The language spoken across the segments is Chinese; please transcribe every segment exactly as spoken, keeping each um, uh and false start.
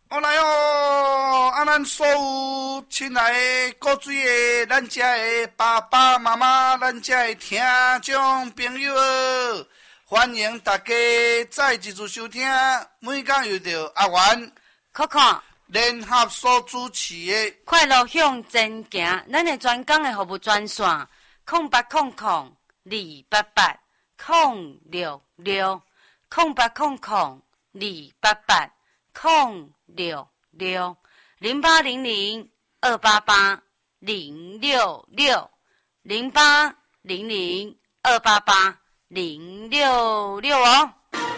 我来哦！啊，咱所有亲爱的各水的，咱遮的爸爸妈妈，咱遮的听众朋友，欢迎大家再一次收听。每天又到阿元、 Coco 联合所主持的快乐向前行，咱的专讲的服务专线：空八空空二八八空六六空八空空二八八空六六零八零零二八八零六六零八零零二八八零六六哦。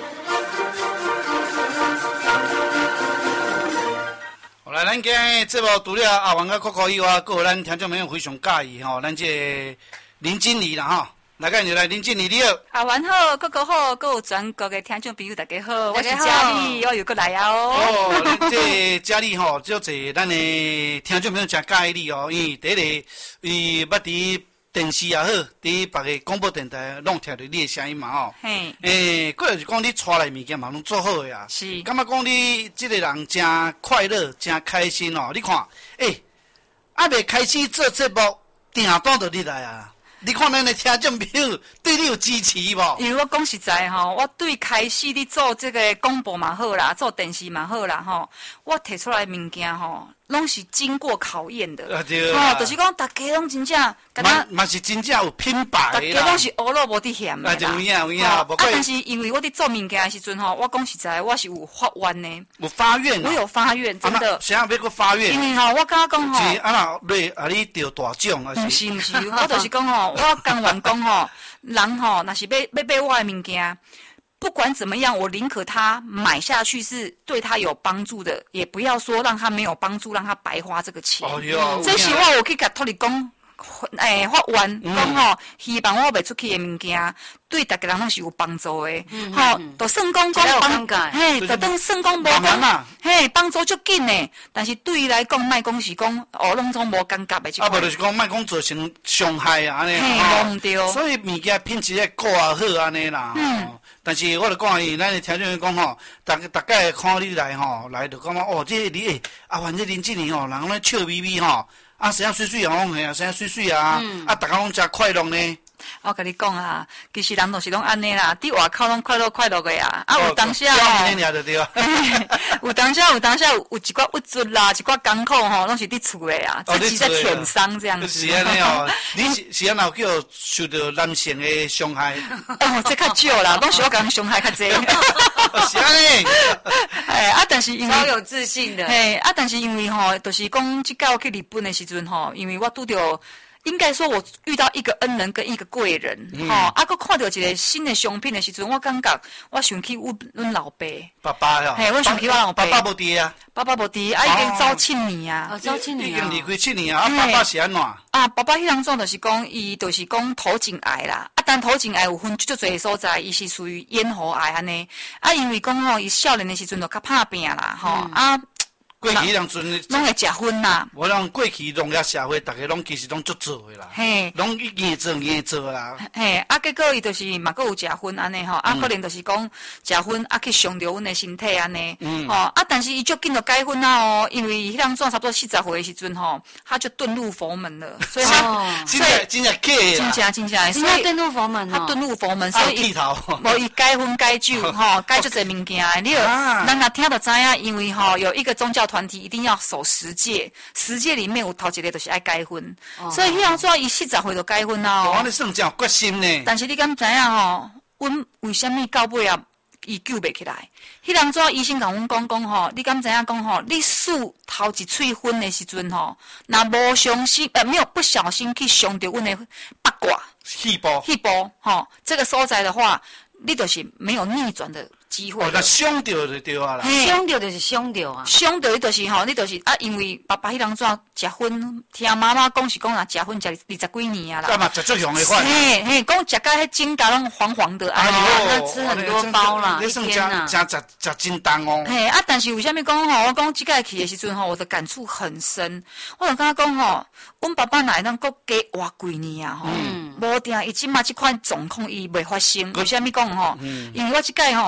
好来，咱今日节目除了阿元甲 Coco 以外，还有咱听众朋友非常介意吼，咱这个林经理啦吼。来个就来林经理你好， 阿元好，哥哥好，各有全国的听众朋友大家好，我是佳丽，我又过来啊哦。 哦，咱这佳丽吼，就这咱的听众朋友真介意你哦，因为第一个，伊捌伫电视也好，伫别个广播电台拢听到你的声音嘛吼。 嘿。 诶，过来是讲你带来物件嘛拢做好的啊。 是。 感觉讲你这个人真快乐，真开心哦。你看，诶，还未开始做节目，订单就你来啊。你看咱的听众朋友对你有支持无？ 因为我讲实在吼，我对开始你做这个广播嘛好啦，做电视嘛好啦吼，我提出来的物件吼，拢是经过考验的。 啊对吼，就是讲大家拢真正， 嘛嘛是真正有品牌大家拢是乌路无得嫌的啦。 啊，就有影有影，啊， 但是因为我伫做物件的时阵吼，我讲实在，我是有发愿的。 有发愿。 我有发愿，真的。 谁要要个发愿？ 因为吼，我感觉讲吼， 是啊那对啊，你得大奖啊是？ 不是不是，我就是讲吼，我甘愿讲吼，人吼，若是要要买我的物件。不管怎么样，我宁可他买下去是对他有帮助的，也不要说让他没有帮助，让他白花这个钱。 哦哟， 这是我有去甲托你讲，诶、欸，发愿讲吼，希望我卖出去的物件对大家人拢是有帮助的。吼、嗯，就算讲讲帮，嘿，就当算讲无讲，嘿，帮助足紧的。但是对伊来讲，莫讲是讲哦，拢总无感觉的。 啊，无就是讲莫讲造成伤害啊，安尼。 嘿，唔对。 所以物件品质要顾啊好安尼啦。嗯。但是我就讲伊，咱的听众讲吼，大大概看你来吼，来就感觉哦，这你诶，啊，反正林志玲吼，人咧笑眯眯吼，啊，生啊水水啊，讲嘿啊，生啊水水啊，嗯、啊，大家拢真快乐呢。 我甲你讲啊，其实人就是拢安尼啦，伫外口拢快乐快乐的啊，啊有当下哦， 有当下有当下有有一寡郁卒啦，一寡艰苦吼，拢是伫厝的啊，自己在舔伤这样子。 是安尼哦，你是是安那叫受到男性的伤害？ 哦，这较少啦，拢是我讲伤害较济。 是安尼。 哎啊，但是因为超有自信的。 嘿啊，但是因为吼，就是讲即个我去日本的时阵吼，因为我拄着。应该说，我遇到一个恩人跟一个贵人，吼、嗯，啊，佮看到一个新的商品的时阵，我感觉我想起阮阮老爸， 爸爸呀， 嘿，我想起我老爸， 爸爸无伫啊， 爸爸无伫，啊，已经走七年啊， 哦，走七年啊， 已经离开七年啊，啊，爸爸是安怎？ 啊，爸爸迄当阵就是讲，伊就是讲头颈癌啦，啊，但头颈癌有分足足侪所在，伊是属于咽喉癌安尼，啊，因为讲吼，伊少年的时阵就较怕病啦，吼、嗯，啊。 过去迄当阵， 拢会食薰啦。 我讲过去农业社会，大家拢其实拢足做的啦，嘿，拢硬做硬做啦。 嘿，啊，结果伊就是嘛，佫有食薰安尼吼，啊，可能就是讲食薰啊，去伤着阮的身体安尼，嗯，吼，啊，但是伊足紧就改薰啦哦，因为迄当阵差不多四十岁的时阵吼，他就遁入佛门了，所以他， 真正真正假的， 真正真正， 所以遁入佛门他遁入佛门，所以伊无伊改薰改酒吼，改足侪物件，你有，咱若听着知影，因为吼有一个宗教团体一定要守十戒，十戒里面有头一个就是爱改婚，哦、所以迄样做伊四十岁就改婚啦。 哦，你算真有决心呢。 但是你敢知影吼？阮为虾米到尾啊，伊救袂起来？迄当阵医生甲阮讲讲吼，你敢知影讲吼？你输头一喙薰的时阵吼，若无伤心呃没有不小心去伤到阮的八卦、 细胞、 细胞吼，这个所在的话，你就是没有逆转的。机会， 哦，那伤着就对啊啦， 伤着就是伤着啊， 伤着你就是吼，你就是啊，因为爸爸迄当阵食薰，听妈妈讲是讲啊，食薰食二十几年啊啦， 干嘛食足凶的款？ 嘿嘿，讲食甲迄指甲拢黄黄的， 哎呦，那吃很多包啦，一天呐， 真食食真重哦。 嘿啊，但是为虾米讲吼？我讲即个去的时阵吼，我的感触很深。我就感觉讲吼，阮爸爸来咱国加活几年啊吼，无定伊即马即款状况伊袂发生。为虾米讲吼？因为我即个吼。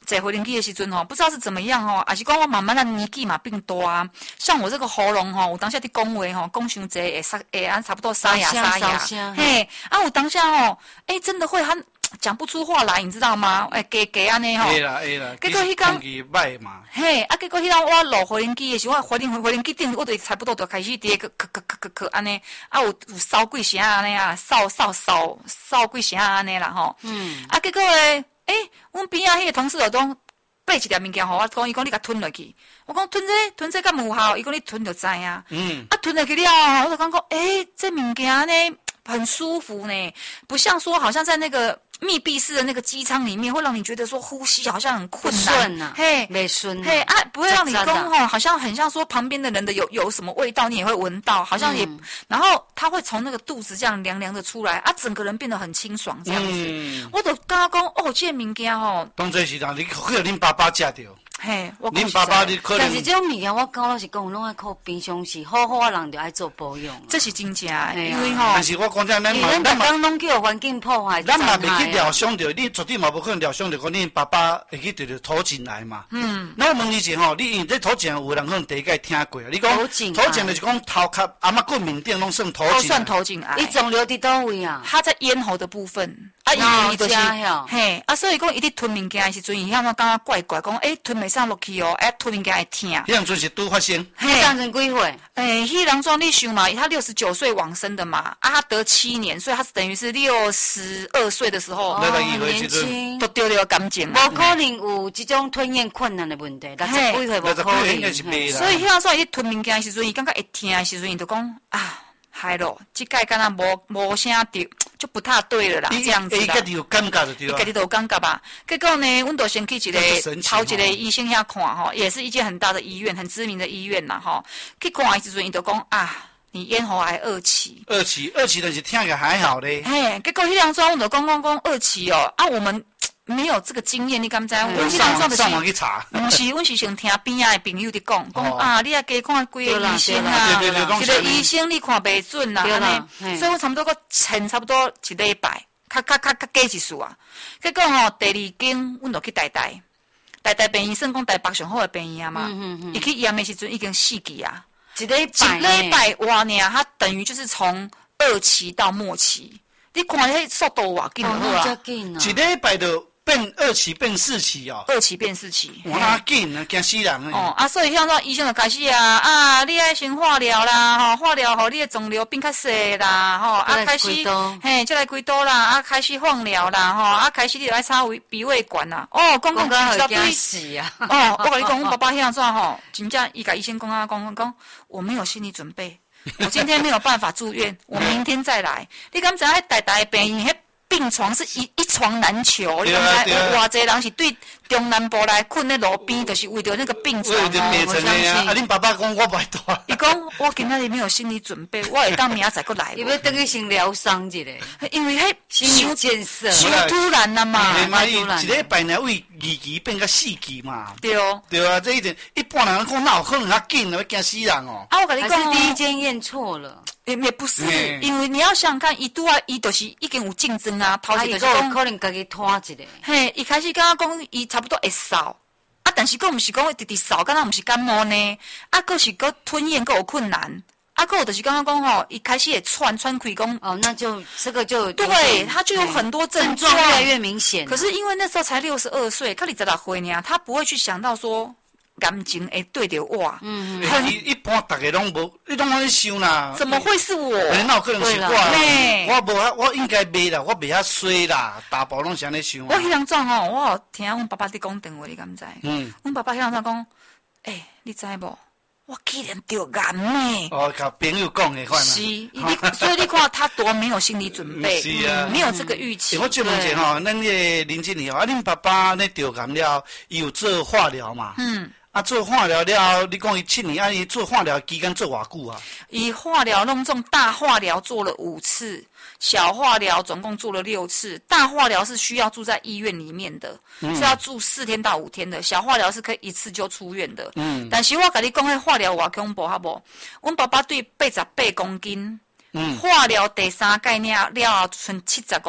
坐回轮机的时阵吼，不知道是怎么样吼，还是讲我慢慢的年纪嘛变大啊。像我这个喉咙吼，我当下伫讲话吼，讲伤济会沙会安差不多沙哑沙哑。嘿，啊，我当下吼，哎、欸，真的会很讲不出话来，你知道吗？哎、欸，加加安尼吼。 会啦会啦。 结果迄工歹嘛。 嘿，啊，结果迄工我落回轮机的时候，我回轮回轮机顶，我就差不多就开始伫个咳咳咳咳咳安尼，啊有有烧几声安尼啊，烧烧烧烧几声安尼啦吼。嗯。啊，结果咧。诶，阮边仔迄个同事就讲买一粒物件互我，讲伊讲你甲吞落去。我讲吞这吞这敢有效？伊讲你吞就知啊。嗯。啊，吞落去了后，我就讲讲，诶，这物件呢很舒服呢，不像说好像在那个密闭式的那个机舱里面，会让你觉得说呼吸好像很困难。 顺啊，嘿，没顺。 嘿啊，不会让你讲吼，好像很像说旁边的人的有有什么味道，你也会闻到，好像也，嗯、然后它会从那个肚子这样凉凉的出来，啊，整个人变得很清爽这样子。嗯、我就刚刚讲哦，这物件吼， 当做是让你可能恁爸爸食着。 嘿， 恁爸爸你可能， 但是这种物件我讲老实讲，拢爱靠平常时好好啊人就爱做保养。 这是真正的， 因为吼， 但是我讲真，咱嘛， 咱嘛拢叫环境破坏， 咱嘛袂去料想着，你绝对嘛无可能料想着讲恁爸爸会去得着土进来嘛。嗯。那我问以前吼，你因这土进有人可能第一届听过，你讲土进就是讲头壳阿妈骨面顶拢算土进。 都算头进癌。 伊肿瘤伫倒位啊？ 它在咽喉的部分。啊，伊伊就是嘿，啊，所以讲伊伫吞物件的时阵，伊遐么感觉怪怪，讲诶吞袂上落去哦，哎吞物件会疼。 迄阵阵是拄发生。 嘿，当成几岁？ 诶，迄人说你想嘛，他六十九岁往生的嘛，啊，他得七年，所以他是等于是六十二岁的时候， 哦，很年轻， 都丢了感情。 无可能有这种吞咽困难的问题，六十几岁无可能。 所以遐说伊吞物件的时阵，伊感觉会疼的时阵，伊就讲啊。嗨咯，即届敢若无无啥对，就不太对了啦，这样子啦。 伊家己有感觉就对啦。伊家己都有感觉吧。结果呢，阮就先去一个头一个医生遐看吼，也是一间很大的医院，很知名的医院啦吼。去看的时阵，伊就讲啊，你咽喉癌二期。 二期，二期就是听起来还好咧。 嘿，结果迄两桩，阮就讲讲讲二期哦，啊，我们。没有这个经验，你敢知？阮上网上网去查， 毋是，阮是先听边仔的朋友伫讲，讲啊，你也加看几个医生啊，一个医生你看袂准啦，安尼，所以我差不多个前差不多一礼拜，较较较较加一数啊。结果吼，第二间阮就去台大，台大病院算讲台北上好的病院啊嘛，伊去验的时阵已经四期啊， 一礼拜， 一礼拜哇呢，它等于就是从二期到末期，你看迄速度偌紧好啊， 一礼拜就。变二期变四期哦， 二期变四期， 哇紧啊，惊死人哦啊，所以像说医生就开始啊啊，你爱先化疗啦，吼、哦、化疗吼，你的肿瘤变较细啦，吼、哦、啊开始嘿，再来几刀啦，啊开始放疗啦，吼、哦、啊开始你来插胃鼻胃管啦，哦，讲讲讲到对死啊！ 哦，我跟你讲，我爸爸现在怎吼，真正伊甲医生讲啊，讲讲，我没有心理准备，我今天没有办法住院，我明天再来。你敢知影迄大大的病院迄？病床是一一床难求，你知道吗？偌济人是对中南部来困在路边，就是为着那个病床。 为着病床的啊！啊，恁爸爸讲我袂大。 伊讲我今仔日没有心理准备，我会当明仔载过来。 伊要等去先疗伤一下， 因为迄心理建设， 伤突然啦嘛。 对嘛，伊一礼拜呢为二期变到四期嘛。 对哦。 对啊，这一点一般人讲哪有可能较紧，要惊死人哦。 啊，我跟你讲， 还是第一间验错了。 也也不是，嗯、因为你要想想看，伊拄啊，伊就是已经有竞争啊，头一个讲可能家己拖一个。 嘿，一开始刚刚讲伊差不多会扫，啊，但是佫毋是讲直直扫，敢若毋是感冒呢，啊，佫是佫吞咽佫有困难，啊，佫有就是刚刚讲吼，一开始会喘喘气讲。 哦，那就这个就对，他就有很多症状越来越明显。 可是因为那时候才六十二岁，他二十六岁呢，他不会去想到说。感情会对着我， 嗯，一一般大家拢无，你拢安尼想啦。 怎么会是我？ 哪有可能是我？我无，我应该袂啦，我袂遐衰啦，大部拢是安尼想。 我迄两阵吼，我有听阮爸爸伫讲电话，你敢知？嗯，阮爸爸迄两阵讲，诶、欸，你知无？我竟然得癌呢！ 哦，甲朋友讲的款。 是，所以你看他多没有心理准备， 是啊， 没有这个预期。 我就问者吼，咱个林经理吼，啊，恁爸爸咧得癌了，伊有做化疗嘛？嗯。啊，做化疗了，你讲伊七年，啊，伊做化疗期间做偌久啊？ 伊化疗弄这种大化疗做了五次，小化疗总共做了六次。大化疗是需要住在医院里面的，嗯、是要住四天到五天的。小化疗是可以一次就出院的。嗯。但是我甲你讲，迄化疗偌恐怖，好无？阮爸爸对八十八公斤。嗯，化疗第三概念了后剩七十公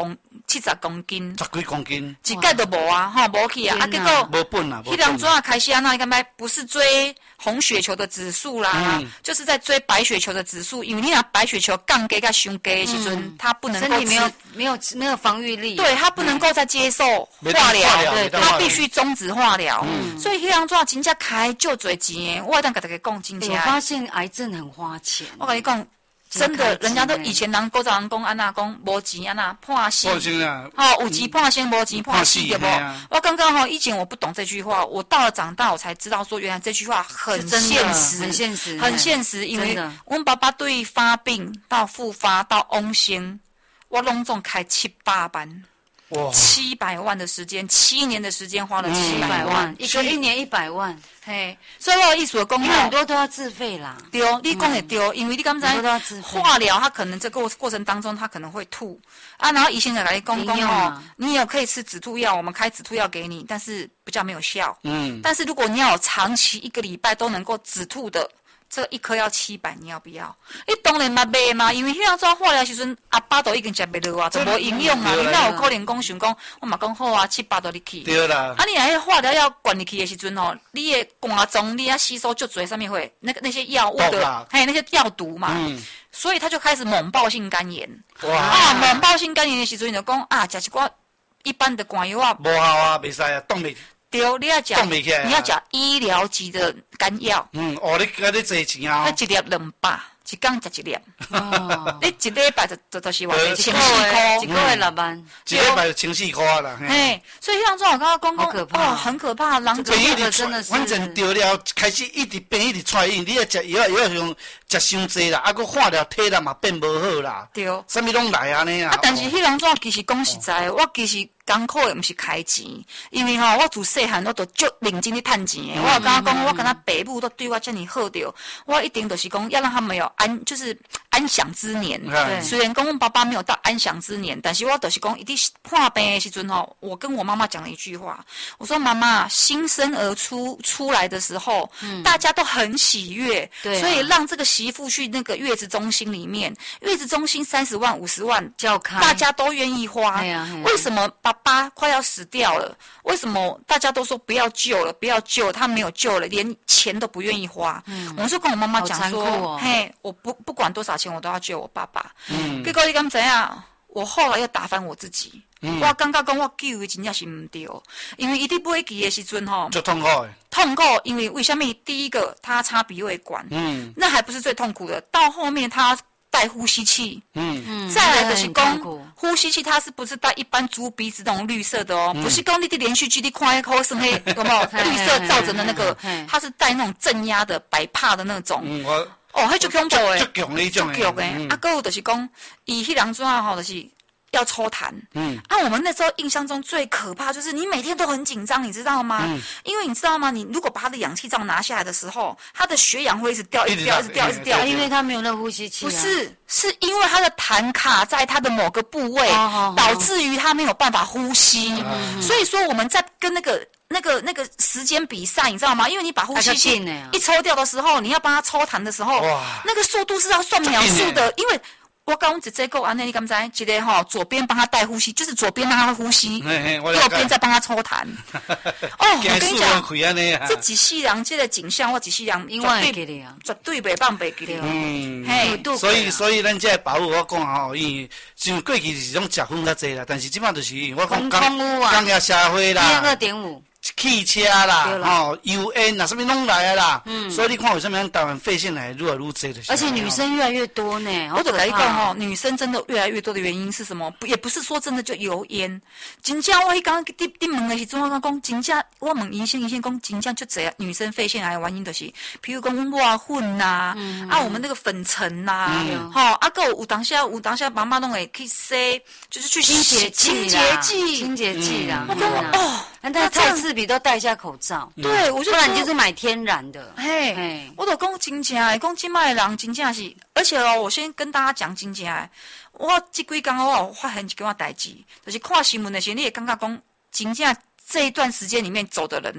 七十公斤， 十几公斤， 一届都无啊，吼无去啊，啊结果无本啊， 迄两阵啊开始啊，那干嘛不是追红血球的指数啦，嗯、就是在追白血球的指数，因为你拿白血球降低甲伤低的时阵，嗯、它不能够身体没有没有没有防御力， 对，它不能够再接受化疗，对，它必须终止化疗，嗯、所以迄两阵真正开就侪钱，我当甲大家讲真正。 我发现癌症很花钱， 我跟你讲。真的，人家都以前人古早人讲安那讲无钱安那破死，吼有钱破生，无钱破死对不？我刚刚吼以前我不懂这句话，我到了长大我才知道说原来这句话很现实， 很现实， 很现实。因为我们爸爸对发病到复发到翁星，我拢总开七八班。哇，七百万的时间，七年的时间花了七百万， 一个一年一百万， 嘿，所以我意思的讲， 很多都要自费啦。 对，你讲的对，因为你刚才化疗，他可能这个过程当中他可能会吐啊，然后医生就来讲讲哦，你也可以吃止吐药，我们开止吐药给你，但是比较没有效。嗯，但是如果你要有长期一个礼拜都能够止吐的。这一颗要七百，你要不要？你当然嘛卖嘛，因为迄样做化疗时阵，阿爸都已经食袂落啊，就无营养啊。你哪有可能讲想讲，我嘛讲好啊，七八都你去。 对啦。 啊，你若迄化疗要灌入去的时阵吼，你的肝脏你要吸收就侪上面会那个那些药物的，还有那些药毒嘛。嗯。所以他就开始猛爆性肝炎。哇！啊，猛爆性肝炎的时阵就讲啊，食一寡一般的肝药啊。 无效啊，袂使啊，冻袂。 对，你要讲，你要讲医疗级的肝药。 嗯，哦，你嗰啲济钱啊？ 一粒两百，一缸食一粒。哦，你一礼拜就就就是话千四块， 一个月六万， 一礼拜就千四块啦。 嘿，所以像这种刚刚公公，哦，很可怕，人病一直真的是，反正得了开始一直病一直出院，你要食药药用食伤济啦，啊，佮化疗体力嘛变无好啦。对，啥物拢来安尼啊。 啊，但是迄两种其实讲实在，我其实。艰苦的毋是开钱，因为吼我自细汉我都足认真咧趁钱的。嗯、我有感觉讲，我跟他爸母都对我这么好着，我一定就是讲要让他们有安，就是安享之年。对，虽然讲我爸爸没有到安享之年，但是我就是讲一定破病的时阵吼，我跟我妈妈讲了一句话，我说妈妈，新生儿出出来的时候，嗯、大家都很喜悦，对、啊，所以让这个媳妇去那个月子中心里面，月子中心三十万、五十万，叫开，大家都愿意花。哎呀，为什么爸爸快要死掉了？为什么大家都说不要救了，不要救了？他没有救了，连钱都不愿意花。嗯，我就跟我妈妈讲说，哦、嘿，我不不管多少钱，我都要救我爸爸。嗯，结果你敢怎样？我后来又打翻我自己。嗯、我感觉讲我救的真正是唔对，因为伊伫买机的时阵吼， 就痛苦的。 痛苦，因为为什么？第一个他插鼻胃管，嗯，那还不是最痛苦的，到后面他。带呼吸器，嗯嗯，再来的是讲呼吸器，它是不是带一般猪鼻子那种绿色的哦？嗯、不是讲你的连续剧，你看一口是黑有没有绿色罩着的那个？它是带那种正压的白帕的那种。嗯，我哦，迄就恐怖诶， 足强那种诶，足强诶。啊，还有就是讲，伊迄人怎啊吼，就是要抽痰。嗯，啊，我们那时候印象中最可怕就是你每天都很紧张，你知道吗？嗯，因为你知道吗？你如果把他的氧气罩拿下来的时候，他的血氧会一直掉，一直掉，一直掉，一直掉， 因为他没有那呼吸器。 不是，是因为他的痰卡在他的某个部位，导致于他没有办法呼吸。所以说我们在跟那个。那个那个时间比赛，你知道吗？因为你把呼吸器一抽掉的时候，你要帮他抽痰的时候，那个速度是要算秒数的，因为。我刚刚直接够安内，你敢不知？记得哈，左边帮他带呼吸，就是左边让他呼吸，右边再帮他抽痰。哦，我跟你讲，这几世人这个景象，我几世人因为给你啊， 绝对袂放袂记了。嗯， 嘿，所以所以咱这保护我讲吼，因为像过去是种食薰较济啦，但是即摆就是我讲工工业社会啦， 二点五。 汽车啦，吼，油烟啦，什么拢来啊啦，嗯，所以你看为什么咱台湾肺腺癌愈来愈多的？ 而且女生越来越多呢。 我就来讲吼，女生真的越来越多的原因是什么？不，也不是说真的就油烟。真正我迄刚刚伫伫问的时阵，我讲真正我问医生，医生讲真正就这样，女生肺腺癌的原因就是，譬如讲抹粉呐，嗯、啊，我们那个粉尘呐，吼、嗯，啊，个有当下有当下妈妈拢会去洗，就是去清洁清洁剂， 清洁剂啦。 我讲哦。 但他太刺鼻都戴一下口罩， 对，我就不然你就是买天然的。 嘿，我都讲真正的，讲今麦的人真正是，而且哦，我先跟大家讲真正的，我这几天我有发现一件代志，就是看新闻的时候，你也感觉讲真正这一段时间里面走的人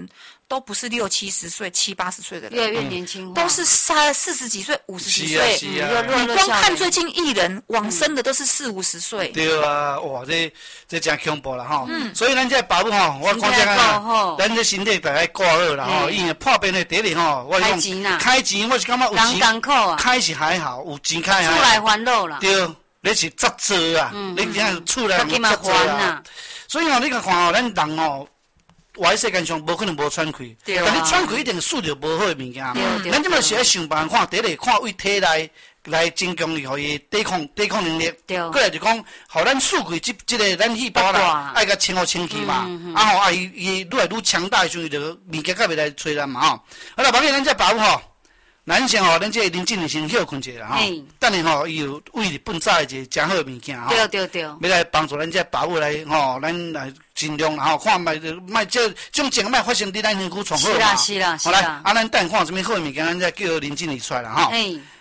都不是六七十岁、七八十岁的人， 越来越年轻化， 都是三四十几岁、五十几岁。 是啊， 你光看最近艺人往生的都是四五十岁。 对啊，哇，这这真恐怖啦吼。嗯。所以咱这保姆吼，我讲这个，咱这身体大概顾好啦吼，因为破病的第一吼，我开钱啦， 开钱我是感觉有钱， 艰苦啊， 开是还好，有钱开还好。 出来烦恼啦。 对，你是作做啊，你今仔出来有作做啊。所以哦，你甲看哦，咱人哦。活在世界上，无可能无喘气，但你喘气一定输着无好的物件。咱即马是要想办法，第一看为体内来增强伊，互伊抵抗抵抗能力。过来就讲，互咱输气即即个咱细胞啦，爱甲清好清气嘛。啊吼，啊伊伊愈来愈强大的时候，就物件较袂来吹咱嘛吼。好啦，旁边咱再保护吼。咱先吼，咱这林志玲先休困者啦吼，等下吼伊有为日本早一个真好的物件吼， 对对对，要来帮助咱这保护来吼，咱来尽量啦吼，看卖卖这种情况卖发生伫咱身躯创好嘛， 是啦是啦是啦， 啊，咱等看有啥物好的物件，咱再叫林志玲出来啦吼。